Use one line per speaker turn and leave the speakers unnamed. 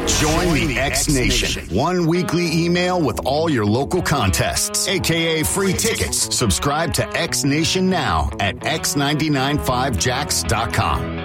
Join the X Nation. One weekly email with all your local contests, a.k.a. free tickets. Subscribe to X Nation now at x995jax.com.